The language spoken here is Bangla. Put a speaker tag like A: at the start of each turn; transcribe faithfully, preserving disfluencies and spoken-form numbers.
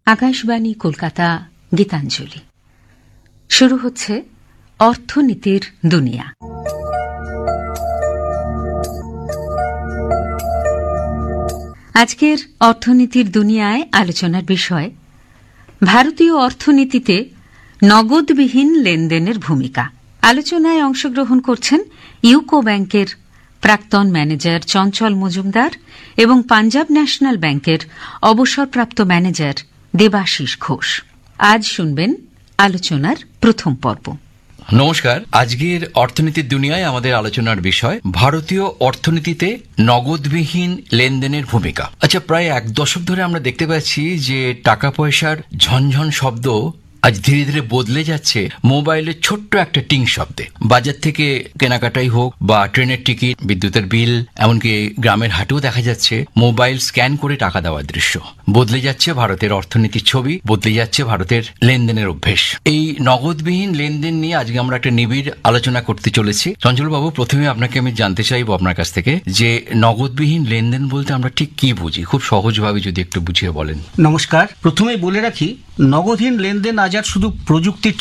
A: আকাশবাণী কলকাতা গীতাঞ্জলি শুরু হচ্ছে অর্থনীতির দুনিয়া। আজকের অর্থনীতির দুনিয়ায় আলোচনার বিষয় ভারতীয় অর্থনীতিতে নগদবিহীন লেনদেনের ভূমিকা। আলোচনায় অংশগ্রহণ করছেন ইউকো ব্যাংকের প্রাক্তন ম্যানেজার চঞ্চল মজুমদার এবং পাঞ্জাব ন্যাশনাল ব্যাংকের অবসরপ্রাপ্ত ম্যানেজার দেবাশিস ঘোষ। আজ শুনবেন আলোচনার প্রথম পর্ব।
B: নমস্কার। আজকের অর্থনীতির দুনিয়ায় আমাদের আলোচনার বিষয় ভারতীয় অর্থনীতিতে নগদবিহীন লেনদেনের ভূমিকা। আচ্ছা, প্রায় এক দশক ধরে আমরা দেখতে পাচ্ছি যে টাকা পয়সার ঝনঝন শব্দ আজ ধীরে ধীরে বদলে যাচ্ছে মোবাইলের ছোট্ট একটা টিং শব্দে। বাজার থেকে কেনাকাটাই হোক বা ট্রেনের টিকিট, বিদ্যুতের বিল, এমনকি গ্রামের হাটেও দেখা যাচ্ছে মোবাইল স্ক্যান করে টাকা দেওয়ার দৃশ্য। বদলে যাচ্ছে ভারতের অর্থনীতির ছবি, বদলে যাচ্ছে ভারতের লেনদেনের অভ্যেস। এই নগদবিহীন লেনদেন নিয়ে আজকে আমরা একটা নিবিড় আলোচনা করতে চলেছি। চঞ্চলবাবু, প্রথমে আপনাকে আমি জানতে চাইবো আপনার কাছ থেকে যে নগদবিহীন লেনদেন বলতে আমরা ঠিক কি বুঝি, খুব সহজভাবে যদি একটু বুঝিয়ে বলেন।
C: নমস্কার। প্রথমেই বলে রাখি, নগদহীন লেনদেন আজ আর শুধু প্রযুক্তির